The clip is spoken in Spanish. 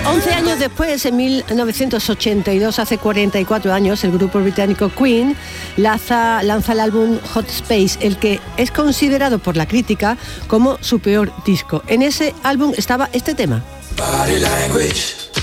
11 años después, en 1982, hace 44 años, el grupo británico Queen lanza el álbum Hot Space, el que es considerado por la crítica como su peor disco. En ese álbum estaba este tema. Body language.